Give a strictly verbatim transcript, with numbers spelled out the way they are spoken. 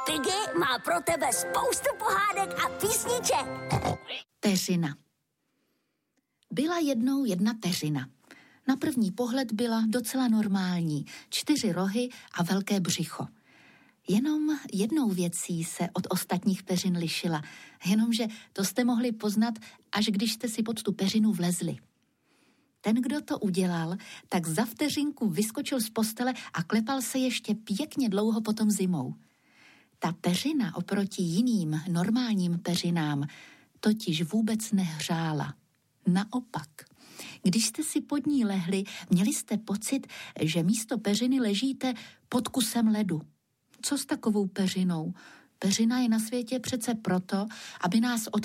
Piggy má pro tebe spoustu pohádek a písniček. Peřina. Byla jednou jedna peřina. Na první pohled byla docela normální. Čtyři rohy a velké břicho. Jenom jednou věcí se od ostatních peřin lišila. Jenomže to jste mohli poznat, až když jste si pod tu peřinu vlezli. Ten, kdo to udělal, tak za vteřinku vyskočil z postele a klepal se ještě pěkně dlouho potom zimou. Ta peřina oproti jiným normálním peřinám totiž vůbec nehřála. Naopak, když jste si pod ní lehli, měli jste pocit, že místo peřiny ležíte pod kusem ledu. Co s takovou peřinou? Peřina je na světě přece proto, aby nás od